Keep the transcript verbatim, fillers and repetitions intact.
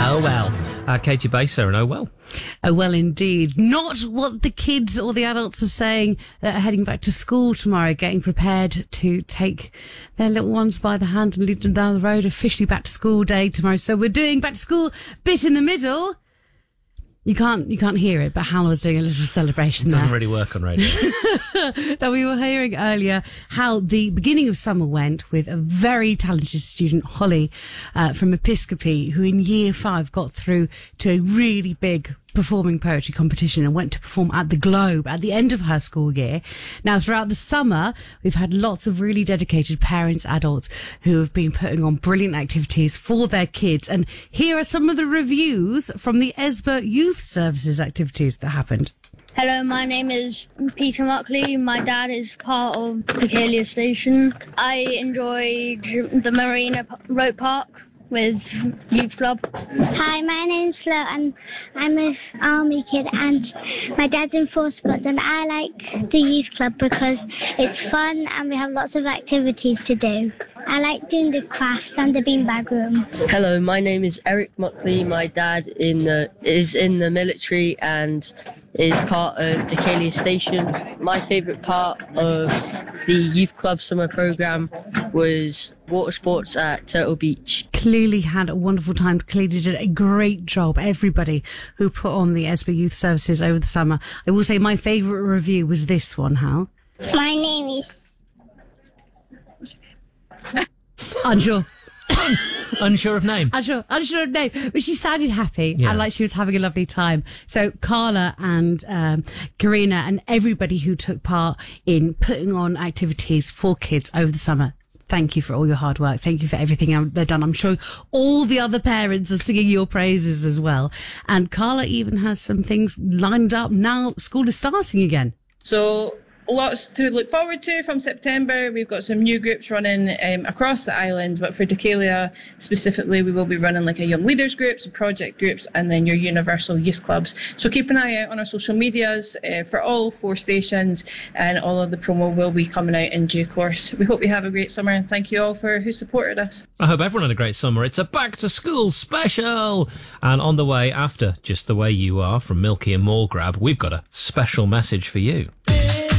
Oh well. Uh, Katie Baser and oh well. Oh well indeed. Not what the kids or the adults are saying that are heading back to school tomorrow, getting prepared to take their little ones by the hand and lead them down the road. Officially back to school day tomorrow. So we're doing back to school bit in the middle. You can't, you can't hear it, but Hal was doing a little celebration It doesn't there. really work on radio. Now, we were hearing earlier how the beginning of summer went with a very talented student, Holly, uh, from Episcopi, who in year five got through to a really big performing poetry competition and went to perform at the Globe at the end of her school year. Now, throughout the summer, we've had lots of really dedicated parents, adults who have been putting on brilliant activities for their kids. And here are some of the reviews from the Esbert Youth Services activities that happened. Hello, my name is Peter Muckley. My dad is part of Decalia Station. I enjoyed the Marina P- Road Park with Youth Club. Hi, my name's Flo and I'm an army kid and my dad's in four sports and I like the youth club because it's fun and we have lots of activities to do. I like doing the crafts and the beanbag room. Hello, my name is Eric Muckley. My dad in the is in the military and is part of Decalia Station. My favourite part of the Youth Club summer programme was water sports at Turtle Beach. Clearly had a wonderful time. Clearly did a great job. Everybody who put on the Esbert Youth Services over the summer. I will say my favourite review was this one, Hal. My name is... Unsure. Unsure of name. Unsure, unsure of name. But she sounded happy Yeah. and like she was having a lovely time. So Carla and um, Karina and everybody who took part in putting on activities for kids over the summer, thank you for all your hard work. Thank you for everything they've done. I'm sure all the other parents are singing your praises as well. And Carla even has some things lined up now. School is starting again. So lots to look forward to from September. We've got some new groups running um, across the island, but for Decalia specifically, we will be running like a young leaders groups, project groups, and then your universal youth clubs. So keep an eye out on our social medias uh, for all four stations, and all of the promo will be coming out in due course. We hope you have a great summer, and thank you all for who supported us. I hope everyone had a great summer. It's a back to school special. And on the way after Just the Way You Are from Milky and Mall Grab, we've got a special message for you.